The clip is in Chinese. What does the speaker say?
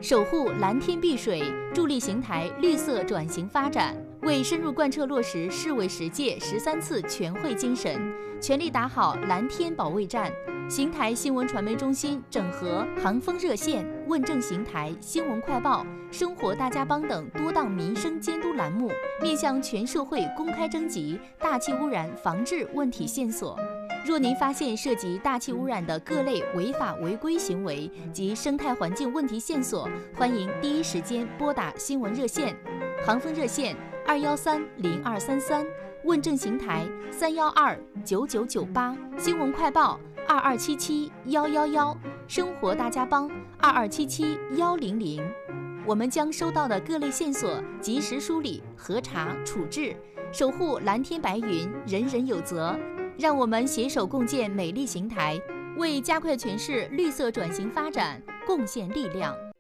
守护蓝天碧水，助力邢台绿色转型发展。为深入贯彻落实市委10届13次全会精神，全力打好蓝天保卫战，邢台新闻传媒中心整合航风热线、问政邢台、新闻快报、生活大家帮等多档民生监督栏目，面向全社会公开征集大气污染防治问题线索。若您发现涉及大气污染的各类违法违规行为及生态环境问题线索，欢迎第一时间拨打新闻热线，航风热线2130233，问政邢台3129998，新闻快报22771111，生活大家帮22771000。我们将收到的各类线索及时梳理、核查、处置，守护蓝天白云，人人有责。让我们携手共建美丽邢台，为加快全市绿色转型发展贡献力量。